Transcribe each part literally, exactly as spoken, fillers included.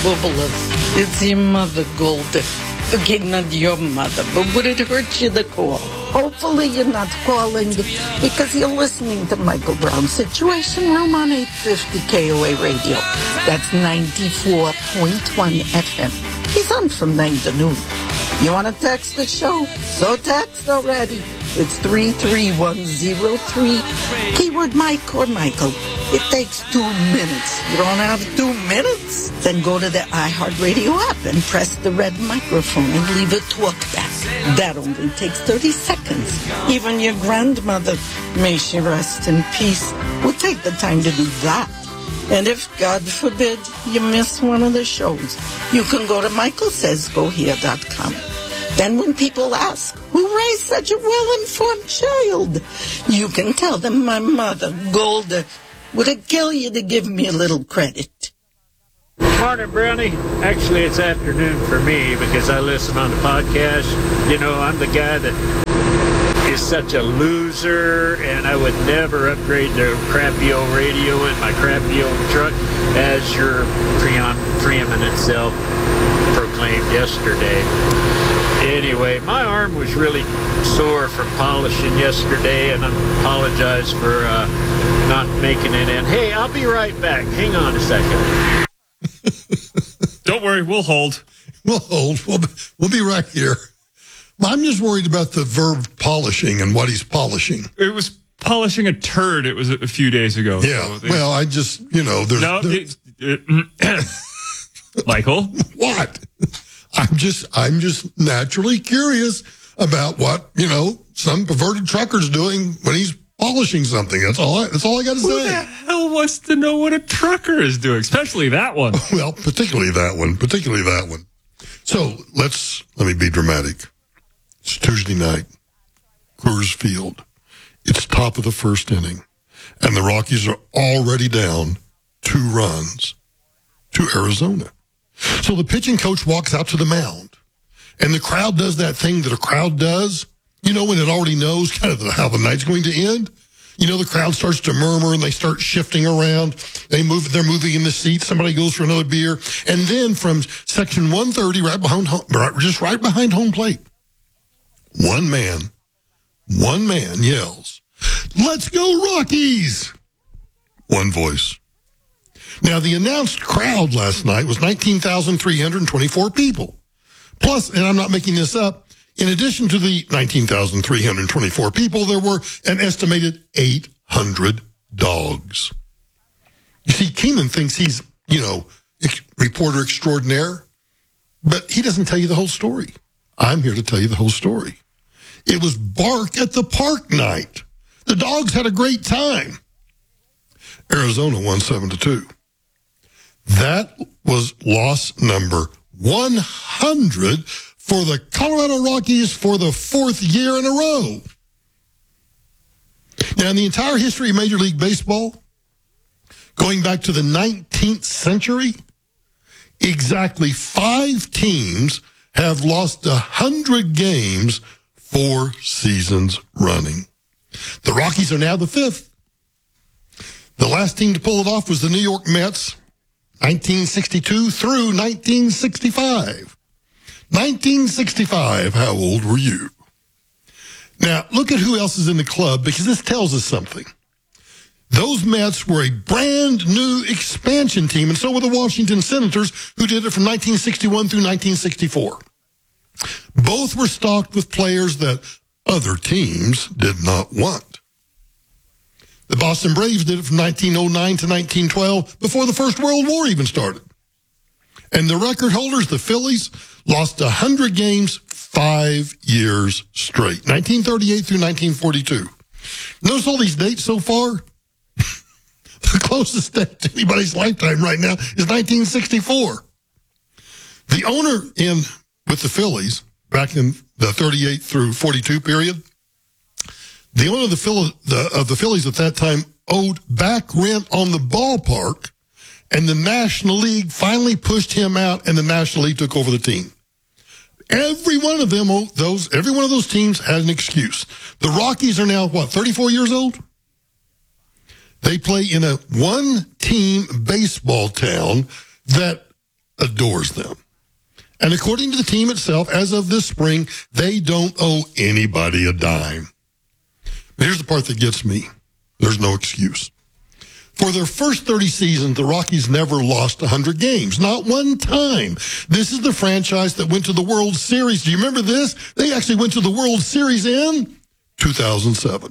Bubbles, it's your mother, Golda. Okay, not your mother, but would it hurt you to call? Hopefully you're not calling because you're listening to Michael Brown's Situation Room on eight fifty K O A Radio. That's ninety-four point one F M. He's on from nine to noon. You want to text the show? So text already. It's three three one zero three, keyword Mike or Michael. It takes two minutes. You don't have two minutes? Then go to the iHeartRadio app and press the red microphone and leave a talk back. That only takes thirty seconds. Even your grandmother, may she rest in peace, will take the time to do that. And if, God forbid, you miss one of the shows, you can go to michael says go here dot com. Then when people ask, who raised such a well-informed child? You can tell them my mother, Golda, would it kill you to give me a little credit? Morning, Brownie. Actually, it's afternoon for me because I listen on the podcast. You know, I'm the guy that is such a loser, and I would never upgrade to crappy old radio in my crappy old truck, as your pre- preeminent self proclaimed yesterday. Anyway, my arm was really sore from polishing yesterday, and I apologize for uh, not making it in. Hey, I'll be right back. Hang on a second. Don't worry, we'll hold. We'll hold. We'll be, we'll be right here. I'm just worried about the verb polishing and what he's polishing. It was polishing a turd. It was a few days ago. Yeah. So well, I just, you know, there's... No, there's it, it, Michael? What? I'm just, I'm just naturally curious about what, you know, some perverted trucker's doing when he's polishing something. That's all I, that's all I got to say. Who the hell wants to know what a trucker is doing? Especially that one. Well, particularly that one, particularly that one. So let's, let me be dramatic. It's Tuesday night, Coors Field. It's top of the first inning, and the Rockies are already down two runs to Arizona. So the pitching coach walks out to the mound, and the crowd does that thing that a crowd does. You know, when it already knows kind of how the night's going to end. You know, the crowd starts to murmur and they start shifting around. They move, they're moving in the seats. Somebody goes for another beer. And then from section one thirty, right behind, just right behind home plate, one man, one man yells, "Let's go Rockies!" One voice. Now, the announced crowd last night was nineteen thousand three hundred twenty-four people. Plus, and I'm not making this up, in addition to the nineteen thousand three hundred twenty-four people, there were an estimated eight hundred dogs. You see, Keenan thinks he's, you know, ex- reporter extraordinaire, but he doesn't tell you the whole story. I'm here to tell you the whole story. It was bark at the park night. The dogs had a great time. Arizona won seven to two. That was loss number one hundred for the Colorado Rockies for the fourth year in a row. Now, in the entire history of Major League Baseball, going back to the nineteenth century, exactly five teams have lost one hundred games four seasons running. The Rockies are now the fifth. The last team to pull it off was the New York Mets, nineteen sixty-two through nineteen sixty-five. nineteen sixty-five, how old were you? Now, look at who else is in the club, because this tells us something. Those Mets were a brand new expansion team, and so were the Washington Senators, who did it from nineteen sixty-one through nineteen sixty-four. Both were stocked with players that other teams did not want. The Boston Braves did it from nineteen oh nine to nineteen twelve, before the First World War even started. And the record holders, the Phillies, lost one hundred games five years straight, nineteen thirty-eight through nineteen forty-two. Notice all these dates so far? The closest date to anybody's lifetime right now is nineteen sixty-four. The owner in with the Phillies, back in the thirty-eight through forty-two period, the owner of the, Phillies, the, of the Phillies at that time owed back rent on the ballpark, and the National League finally pushed him out, and the National League took over the team. Every one of them, those, every one of those teams had an excuse. The Rockies are now, what, thirty-four years old? They play in a one-team baseball town that adores them. And according to the team itself, as of this spring, they don't owe anybody a dime. But here's the part that gets me. There's no excuse. For their first thirty seasons, the Rockies never lost one hundred games. Not one time. This is the franchise that went to the World Series. Do you remember this? They actually went to the World Series in two thousand seven.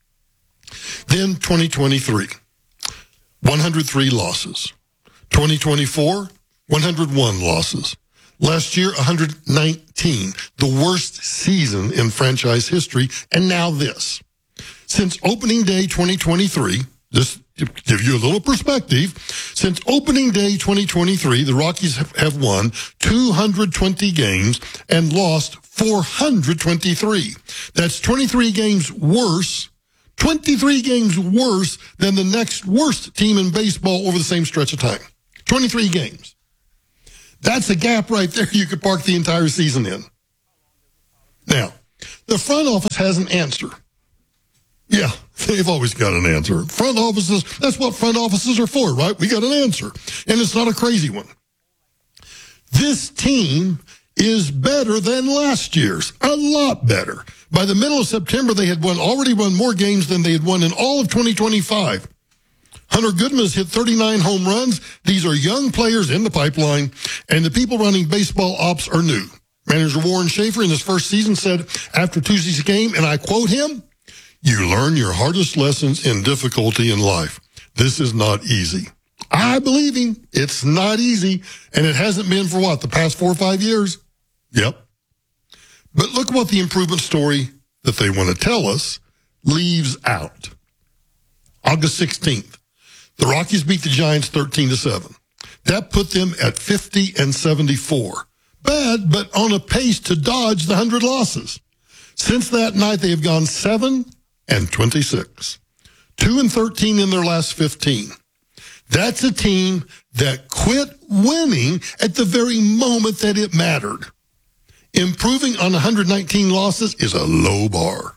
Then twenty twenty-three, one hundred three losses. twenty twenty-four, one hundred one losses. Last year, one hundred nineteen, the worst season in franchise history. And now this. Since opening day twenty twenty-three, just to give you a little perspective, since opening day twenty twenty-three, the Rockies have won two hundred twenty games and lost four hundred twenty-three. That's twenty-three games worse, twenty-three games worse than the next worst team in baseball over the same stretch of time. twenty-three games. That's a gap right there you could park the entire season in. Now, the front office has an answer. Yeah, they've always got an answer. Front offices, that's what front offices are for, right? We got an answer. And it's not a crazy one. This team is better than last year's. A lot better. By the middle of September, they had won already won more games than they had won in all of twenty twenty-five. Hunter Goodman has hit thirty-nine home runs. These are young players in the pipeline, and the people running baseball ops are new. Manager Warren Schaefer in his first season said after Tuesday's game, and I quote him, "You learn your hardest lessons in difficulty in life. This is not easy." I believe him. It's not easy, and it hasn't been for what, the past four or five years? Yep. But look what the improvement story that they want to tell us leaves out. August sixteenth, the Rockies beat the Giants thirteen to seven. That put them at fifty and seventy-four. Bad, but on a pace to dodge the one hundred losses. Since that night, they have gone seven and twenty-six. two and thirteen in their last fifteen. That's a team that quit winning at the very moment that it mattered. Improving on one hundred nineteen losses is a low bar.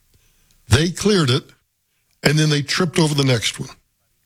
They cleared it, and then they tripped over the next one.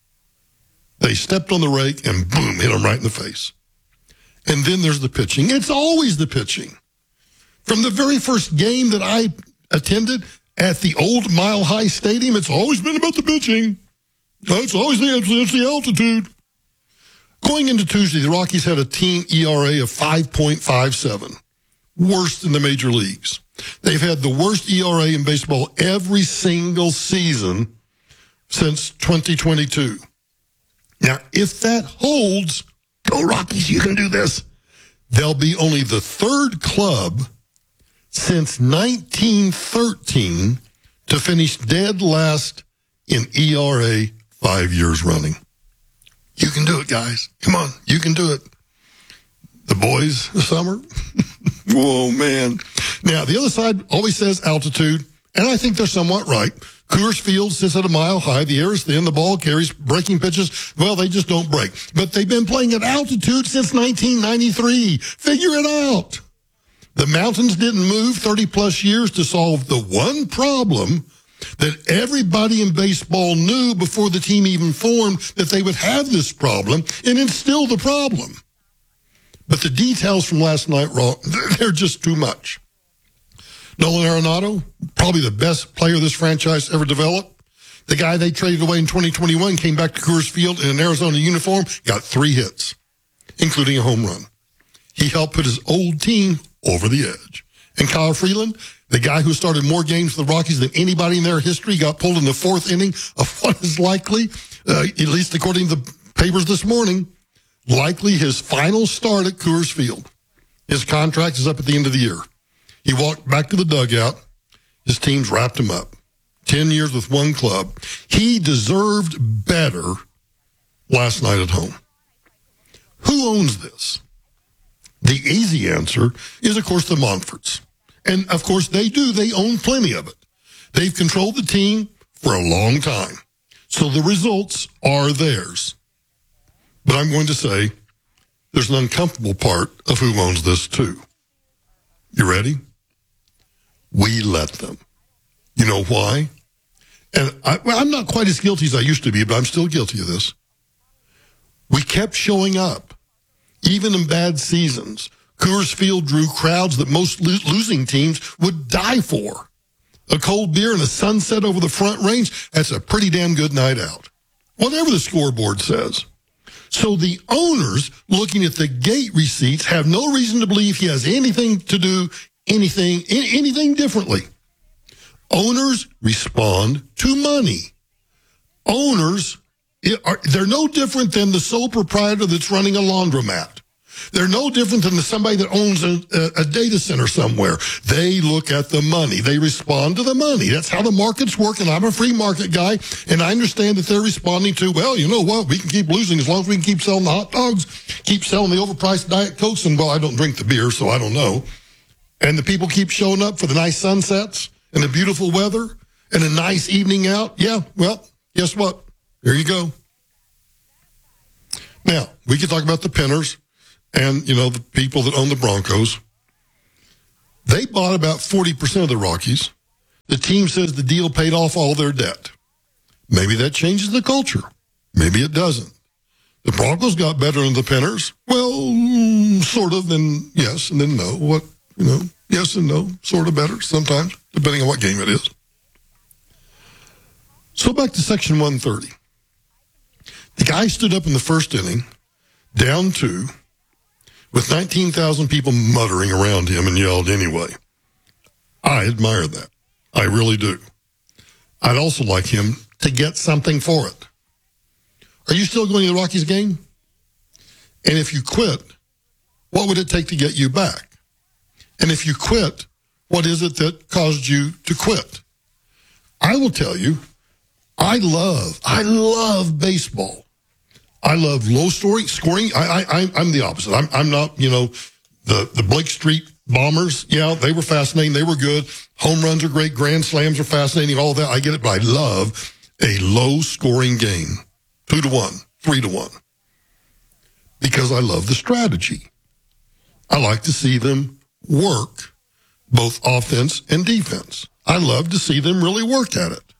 They stepped on the rake and boom, hit them right in the face. And then there's the pitching. It's always the pitching. From the very first game that I attended at the old Mile High Stadium, it's always been about the pitching. It's always the, it's the altitude. Going into Tuesday, the Rockies had a team E R A of five point five seven. Worst in the major leagues. They've had the worst E R A in baseball every single season since twenty twenty-two. Now, if that holds, go Rockies, you can do this. They'll be only the third club since nineteen thirteen to finish dead last in E R A five years running. You can do it, guys. Come on, you can do it. The boys this summer. Whoa, man. Now, the other side always says altitude, and I think they're somewhat right. Coors Field sits at a mile high. The air is thin. The ball carries breaking pitches. Well, they just don't break. But they've been playing at altitude since nineteen ninety-three. Figure it out. The mountains didn't move thirty plus years to solve the one problem that everybody in baseball knew before the team even formed, that they would have this problem, and it's still the problem. But the details from last night, they're just too much. Nolan Arenado, probably the best player this franchise ever developed. The guy they traded away in twenty twenty-one came back to Coors Field in an Arizona uniform, got three hits, including a home run. He helped put his old team over the edge. And Kyle Freeland, the guy who started more games for the Rockies than anybody in their history, got pulled in the fourth inning of what is likely, uh, at least according to the papers this morning, likely his final start at Coors Field. His contract is up at the end of the year. He walked back to the dugout. His team's wrapped him up. Ten years with one club. He deserved better last night at home. Who owns this? The easy answer is, of course, the Monforts. And, of course, they do. They own plenty of it. They've controlled the team for a long time. So the results are theirs. But I'm going to say there's an uncomfortable part of who owns this, too. You ready? We let them. You know why? And I, well, I'm not quite as guilty as I used to be, but I'm still guilty of this. We kept showing up. Even in bad seasons, Coors Field drew crowds that most lo- losing teams would die for. A cold beer and a sunset over the Front Range, that's a pretty damn good night out. Whatever the scoreboard says. So the owners, looking at the gate receipts, have no reason to believe he has anything to do anything anything differently. Owners respond to money. Owners, are, they're no different than the sole proprietor that's running a laundromat. They're no different than the, somebody that owns a, a, a data center somewhere. They look at the money. They respond to the money. That's how the markets work, and I'm a free market guy, and I understand that they're responding to, well, you know what, we can keep losing as long as we can keep selling the hot dogs, keep selling the overpriced Diet Cokes, and, well, I don't drink the beer, so I don't know. And the people keep showing up for the nice sunsets and the beautiful weather and a nice evening out. Yeah, well, guess what? There you go. Now, we could talk about the Penners. And, you know, the people that own the Broncos, they bought about forty percent of the Rockies. The team says the deal paid off all their debt. Maybe that changes the culture. Maybe it doesn't. The Broncos got better than the Penners. Well, sort of, and yes, and then no. What, you know, yes and no, sort of better sometimes, depending on what game it is. So back to Section one thirty. The guy stood up in the first inning, down two, with nineteen thousand people muttering around him and yelled anyway. I admire that. I really do. I'd also like him to get something for it. Are you still going to the Rockies game? And if you quit, what would it take to get you back? And if you quit, what is it that caused you to quit? I will tell you, I love, I love baseball. I love low scoring. Scoring. I, I, I'm the opposite. I'm, I'm not, you know, the, the Blake Street Bombers. Yeah, they were fascinating. They were good. Home runs are great. Grand slams are fascinating. All that. I get it. But I love a low scoring game. Two to one, three to one. Because I love the strategy. I like to see them work both offense and defense. I love to see them really work at it.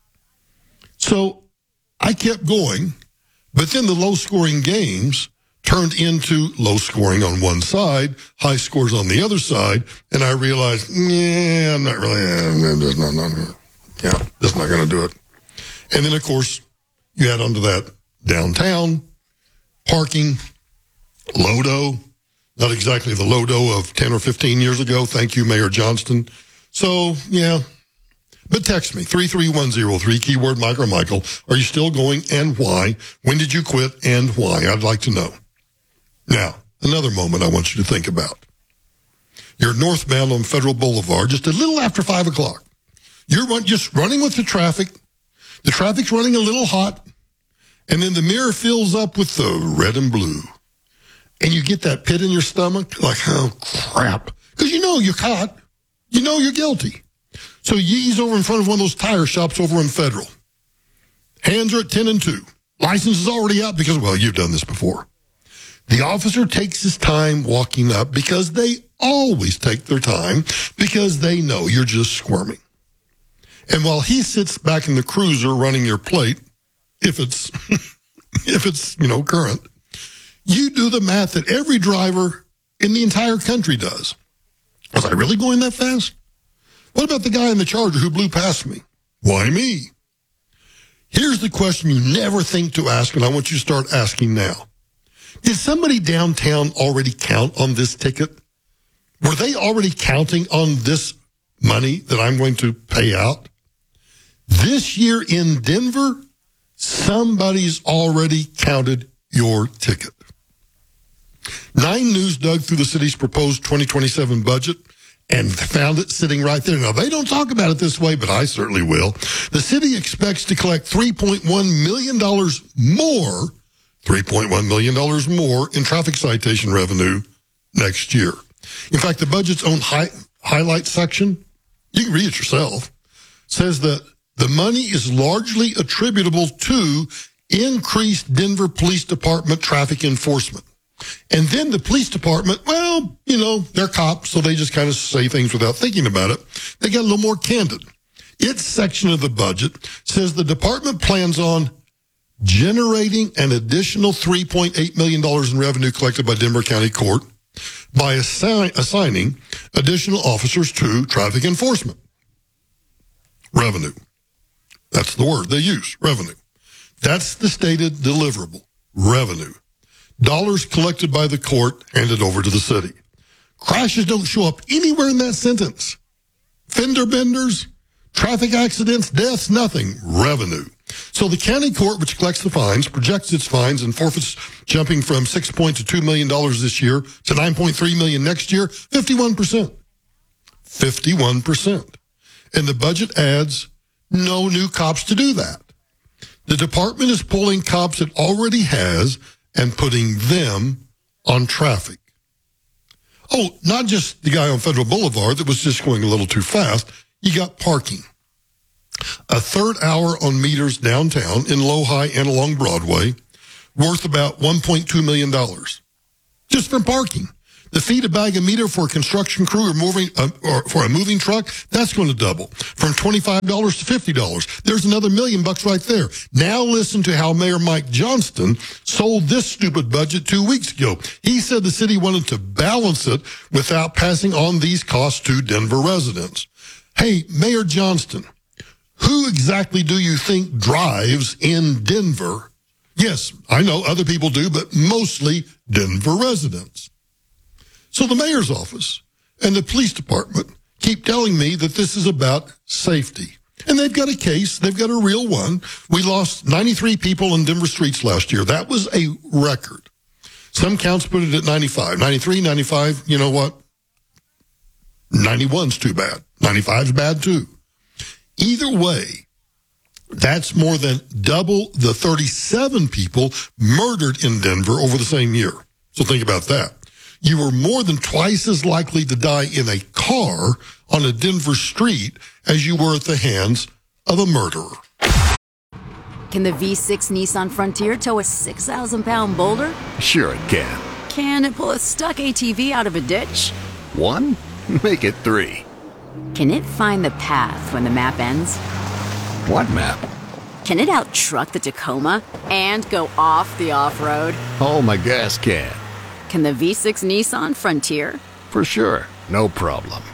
So I kept going. But then the low-scoring games turned into low-scoring on one side, high scores on the other side, and I realized, yeah, I'm not really, I'm just not, not, yeah, that's not going to do it. And then, of course, you add onto that downtown, parking, Lodo, not exactly the Lodo of ten or fifteen years ago. Thank you, Mayor Johnston. So, yeah. But text me, three three one zero three, keyword Mike or Michael. Are you still going and why? When did you quit and why? I'd like to know. Now, another moment I want you to think about. You're northbound on Federal Boulevard, just a little after five o'clock. You're run, just running with the traffic. The traffic's running a little hot. And then the mirror fills up with the red and blue. And you get that pit in your stomach, like, oh, crap. Because you know you're caught. You know you're guilty. So you ease over in front of one of those tire shops over in Federal. Hands are at ten and two. License is already out because, well, you've done this before. The officer takes his time walking up because they always take their time because they know you're just squirming. And while he sits back in the cruiser running your plate, if it's, if it's, you know, current, you do the math that every driver in the entire country does. Was I really going that fast? What about the guy in the Charger who blew past me? Why me? Here's the question you never think to ask, and I want you to start asking now. Did somebody downtown already count on this ticket? Were they already counting on this money that I'm going to pay out? This year in Denver, somebody's already counted your ticket. Nine News dug through the city's proposed twenty twenty-seven budget and found it sitting right there. Now, they don't talk about it this way, but I certainly will. The city expects to collect three point one million dollars more, three point one million dollars more in traffic citation revenue next year. In fact, the budget's own high, highlight section, you can read it yourself, says that the money is largely attributable to increased Denver Police Department traffic enforcement. And then the police department, well, you know, they're cops, so they just kind of say things without thinking about it. They got a little more candid. Its section of the budget says the department plans on generating an additional three point eight million dollars in revenue collected by Denver County Court by assign, assigning additional officers to traffic enforcement. Revenue. That's the word they use, revenue. That's the stated deliverable, revenue. Dollars collected by the court handed over to the city. Crashes don't show up anywhere in that sentence. Fender benders, traffic accidents, deaths, nothing. Revenue. So the county court, which collects the fines, projects its fines and forfeits jumping from six point two million dollars this year to nine point three million dollars next year, fifty-one percent. fifty-one percent. And the budget adds no new cops to do that. The department is pulling cops it already has and putting them on traffic. Oh, not just the guy on Federal Boulevard that was just going a little too fast. You got parking. A third hour on meters downtown in Lodi and along Broadway, worth about one point two million dollars. Just for parking. The fee to bag a meter for a construction crew or moving uh, or for a moving truck, that's going to double from twenty-five dollars to fifty dollars. There's another million bucks right there. Now listen to how Mayor Mike Johnston sold this stupid budget two weeks ago. He said the city wanted to balance it without passing on these costs to Denver residents. Hey, Mayor Johnston, who exactly do you think drives in Denver? Yes, I know other people do, but mostly Denver residents. So the mayor's office and the police department keep telling me that this is about safety. And they've got a case. They've got a real one. We lost ninety-three people on Denver streets last year. That was a record. Some counts put it at ninety-five. ninety-three, ninety-five, you know what? ninety-one's too bad. ninety-five's bad too. Either way, that's more than double the thirty-seven people murdered in Denver over the same year. So think about that. You were more than twice as likely to die in a car on a Denver street as you were at the hands of a murderer. Can the V six Nissan Frontier tow a six thousand pound boulder? Sure it can. Can it pull a stuck A T V out of a ditch? One? Make it three. Can it find the path when the map ends? What map? Can it out-truck the Tacoma and go off the off-road? Oh, my gas can. Can the V six Nissan Frontier? For sure. No problem.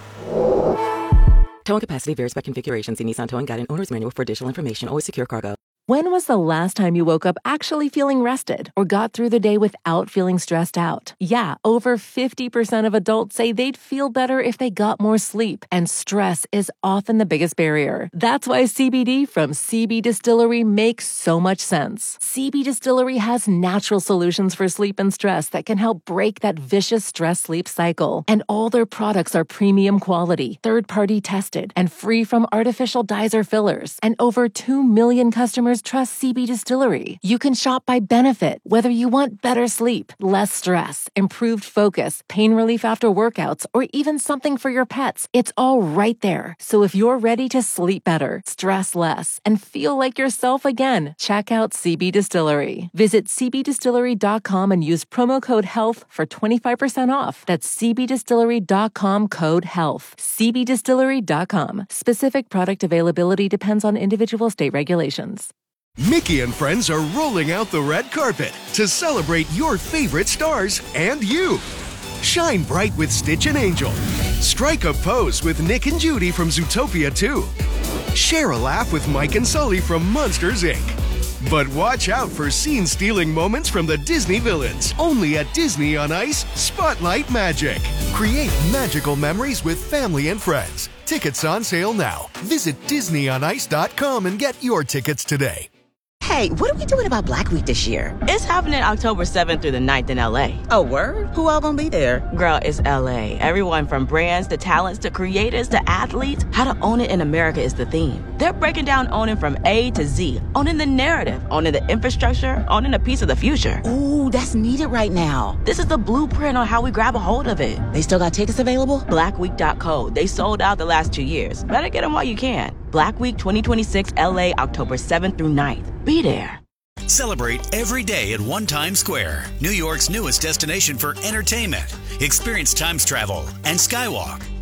Towing capacity varies by configuration. See Nissan Towing Guide and Owner's Manual for additional information. Always secure cargo. When was the last time you woke up actually feeling rested or got through the day without feeling stressed out? Yeah, over fifty percent of adults say they'd feel better if they got more sleep, and stress is often the biggest barrier. That's why C B D from C B Distillery makes so much sense. C B Distillery has natural solutions for sleep and stress that can help break that vicious stress-sleep cycle. And all their products are premium quality, third-party tested, and free from artificial dyes or fillers. And over two million customers trust C B Distillery. You can shop by benefit, whether you want better sleep, less stress, improved focus, pain relief after workouts, or even something for your pets. It's all right there. So if you're ready to sleep better, stress less, and feel like yourself again, check out C B Distillery. Visit c b distillery dot com and use promo code HEALTH for twenty-five percent off. That's c b distillery dot com code HEALTH. c b distillery dot com. Specific product availability depends on individual state regulations. Mickey and friends are rolling out the red carpet to celebrate your favorite stars and you. Shine bright with Stitch and Angel. Strike a pose with Nick and Judy from Zootopia two. Share a laugh with Mike and Sully from Monsters, Incorporated. But watch out for scene-stealing moments from the Disney villains. Only at Disney on Ice, Spotlight Magic. Create magical memories with family and friends. Tickets on sale now. Visit disney on ice dot com and get your tickets today. Hey, what are we doing about Black Week this year? It's happening October seventh through the ninth in L A. Oh, word? Who all gonna be there? Girl, it's L A. Everyone from brands to talents to creators to athletes. How to own it in America is the theme. They're breaking down owning from A to Z. Owning the narrative, owning the infrastructure, owning a piece of the future. Ooh, that's needed right now. This is the blueprint on how we grab a hold of it. They still got tickets available? black week dot co. They sold out the last two years. Better get them while you can. Black Week twenty twenty-six L A, October seventh through ninth. Be there. Celebrate every day at One Times Square, New York's newest destination for entertainment. Experience Times travel and Skywalk.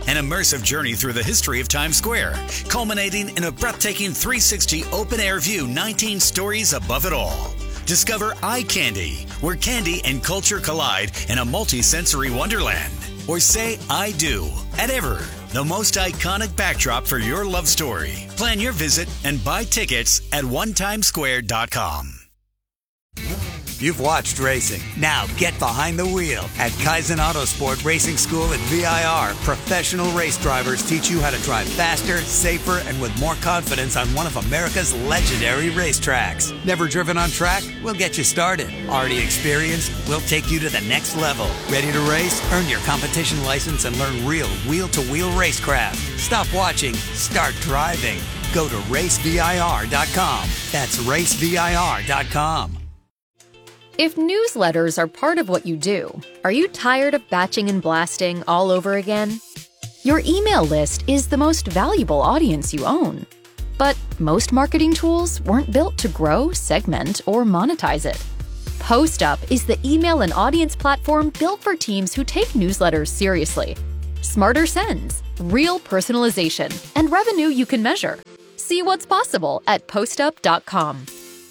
An immersive journey through the history of Times Square, culminating in a breathtaking three sixty open-air view, nineteen stories above it all. Discover Eye Candy, where candy and culture collide in a multi-sensory wonderland. Or say I do at Ever, the most iconic backdrop for your love story. Plan your visit and buy tickets at one times square dot com. You've watched racing. Now get behind the wheel. At Kaizen Autosport Racing School at V I R, professional race drivers teach you how to drive faster, safer, and with more confidence on one of America's legendary racetracks. Never driven on track? We'll get you started. Already experienced? We'll take you to the next level. Ready to race? Earn your competition license and learn real wheel-to-wheel racecraft. Stop watching. Start driving. Go to race V I R dot com. That's race V I R dot com. If newsletters are part of what you do, are you tired of batching and blasting all over again? Your email list is the most valuable audience you own. But most marketing tools weren't built to grow, segment, or monetize it. PostUp is the email and audience platform built for teams who take newsletters seriously. Smarter sends, real personalization, and revenue you can measure. See what's possible at postup dot com.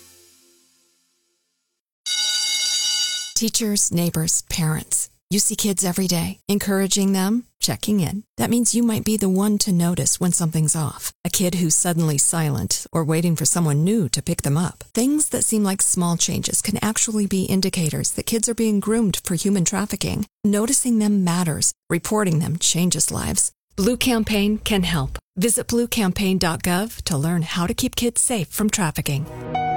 Teachers, neighbors, parents. You see kids every day. Encouraging them, checking in. That means you might be the one to notice when something's off. A kid who's suddenly silent or waiting for someone new to pick them up. Things that seem like small changes can actually be indicators that kids are being groomed for human trafficking. Noticing them matters. Reporting them changes lives. Blue Campaign can help. Visit blue campaign dot gov to learn how to keep kids safe from trafficking.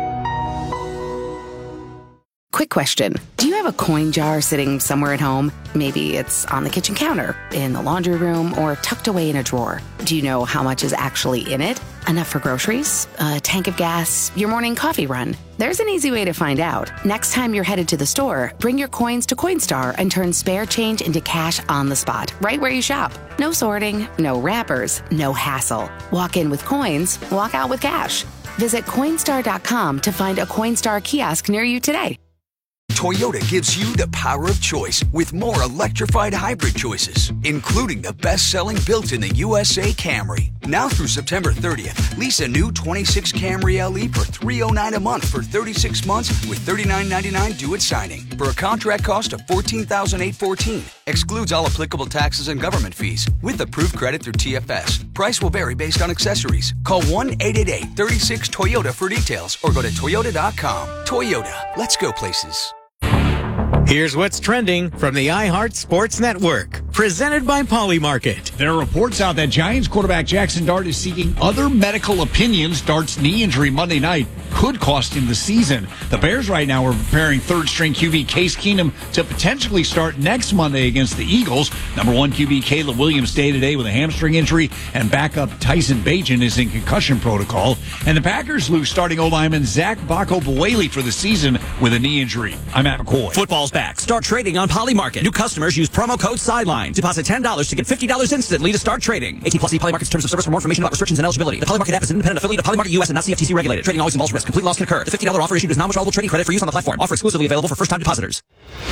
Quick question. Do you have a coin jar sitting somewhere at home? Maybe it's on the kitchen counter, in the laundry room, or tucked away in a drawer. Do you know how much is actually in it? Enough for groceries? A tank of gas? Your morning coffee run? There's an easy way to find out. Next time you're headed to the store, bring your coins to Coinstar and turn spare change into cash on the spot, right where you shop. No sorting, no wrappers, no hassle. Walk in with coins, walk out with cash. Visit Coinstar dot com to find a Coinstar kiosk near you today. Toyota gives you the power of choice with more electrified hybrid choices, including the best-selling built-in-the U S A Camry. Now through September thirtieth, lease a new twenty-six Camry L E for three hundred nine dollars a month for thirty-six months with thirty-nine ninety-nine due at signing for a contract cost of fourteen thousand eight hundred fourteen dollars. Excludes all applicable taxes and government fees with approved credit through T F S. Price will vary based on accessories. Call one eight eight eight, three six, Toyota for details or go to toyota dot com. Toyota, let's go places. Here's what's trending from the iHeart Sports Network, presented by Polymarket. There are reports out that Giants quarterback Jackson Dart is seeking other medical opinions. Dart's knee injury Monday night could cost him the season. The Bears right now are preparing third-string Q B Case Keenum to potentially start next Monday against the Eagles. Number one Q B Caleb Williams day-to-day with a hamstring injury, and backup Tyson Bagent is in concussion protocol. And the Packers lose starting O-lineman Zach Bako-Buwele for the season with a knee injury. I'm Matt McCoy. Football's back. Start trading on Polymarket. New customers use promo code SIDELINE. Deposit ten dollars to get fifty dollars instantly to start trading. eighteen plus C Polymarket's terms of service. For more information about restrictions and eligibility. The Polymarket app is an independent affiliate of Polymarket U S and not C F T C regulated. Trading always involves risk. Complete loss can occur. The fifty dollars offer issued is non-withdrawable trading credit for use on the platform. Offer exclusively available for first-time depositors.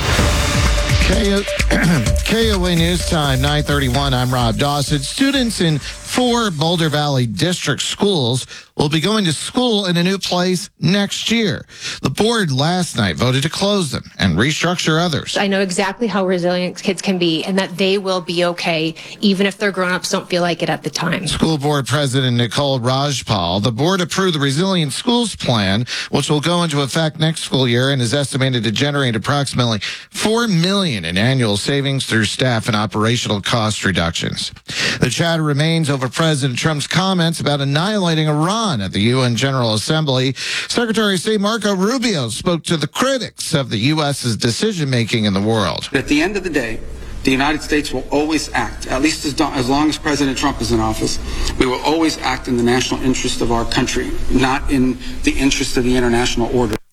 K O A News Time, nine thirty-one. I'm Rob Dawson. Students in four Boulder Valley District schools will be going to school in a new place next year. The board last night voted to close them and restructure others. I know exactly how resilient kids can be and that they will be okay, even if their grown-ups don't feel like it at the time. School Board President Nicole Rajpal, the board approved the Resilient Schools Plan, which will go into effect next school year and is estimated to generate approximately four million dollars in annual savings through staff and operational cost reductions. The chatter remains over President Trump's comments about annihilating Iran at the U N General Assembly. Secretary of State Marco Rubio spoke to the critics of the U S's decision-making in the world. At the end of the day, the United States will always act, at least as, as long as President Trump is in office, we will always act in the national interest of our country, not in the interest of the international order.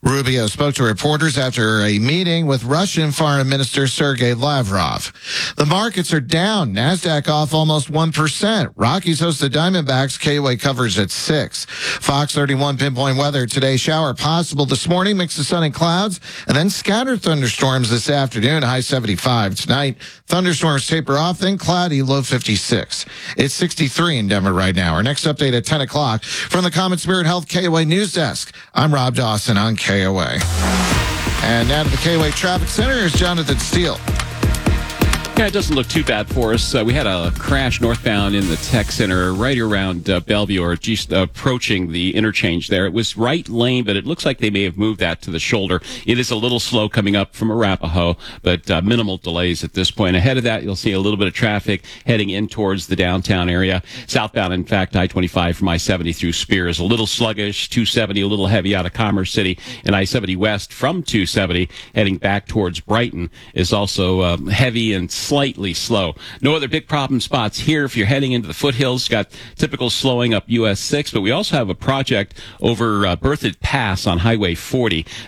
Rubio spoke to reporters after a meeting with Russian Foreign Minister Sergei Lavrov. The markets are down. NASDAQ off almost one percent. Rockies host the Diamondbacks. K O A covers at six. Fox thirty-one pinpoint weather. Today, shower possible this morning. Mix of sun and clouds. And then scattered thunderstorms this afternoon. High seventy-five. Tonight, thunderstorms taper off. Then cloudy. Low fifty-six. It's sixty-three in Denver right now. Our next update at ten o'clock from the Common Spirit Health K O A News Desk. I'm Rob Dawson on K O A. And now to the K O A Traffic Center, here's Jonathan Steele. Yeah, it doesn't look too bad for us. Uh, we had a crash northbound in the tech center right around uh, Bellevue, or just approaching the interchange there. It was right lane, but it looks like they may have moved that to the shoulder. It is a little slow coming up from Arapahoe, but uh, minimal delays at this point. Ahead of that, you'll see a little bit of traffic heading in towards the downtown area. Southbound, in fact, I twenty-five from I seventy through Spear is a little sluggish. two seventy a little heavy out of Commerce City, and I seventy west from two seventy heading back towards Brighton is also um, heavy and slightly slow. No other big problem spots here. If you're heading into the foothills, got typical slowing up U S six, but we also have a project over uh, Berthoud Pass on Highway forty.